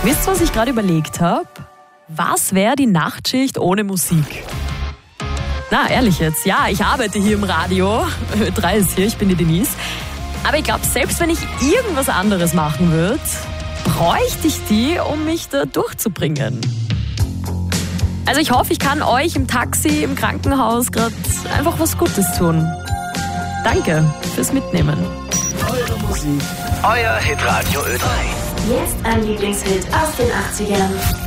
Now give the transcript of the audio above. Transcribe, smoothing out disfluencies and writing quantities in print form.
Wisst ihr, was ich gerade überlegt habe? Was wäre die Nachtschicht ohne Musik? Na, ehrlich jetzt. Ja, ich arbeite hier im Radio. Ö3 ist hier, ich bin die Denise. Aber ich glaube, selbst wenn ich irgendwas anderes machen würde, bräuchte ich die, um mich da durchzubringen. Also ich hoffe, ich kann euch im Taxi, im Krankenhaus gerade einfach was Gutes tun. Danke fürs Mitnehmen. Eure Musik, euer Hitradio Ö3. Jetzt ein Lieblingshit aus den 80ern.